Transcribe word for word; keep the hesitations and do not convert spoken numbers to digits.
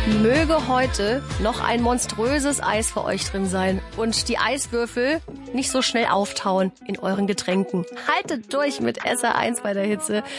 Möge heute noch ein monströses Eis für euch drin sein und die Eiswürfel nicht so schnell auftauen in euren Getränken. Haltet durch mit S R eins bei der Hitze.